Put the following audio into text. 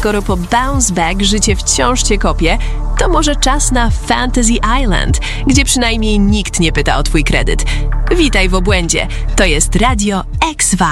skoro po Bounce Back życie wciąż cię kopie, to może czas na Fantasy Island, gdzie przynajmniej nikt nie pyta o twój kredyt. Witaj w obłędzie. To jest Radio X-Vibe.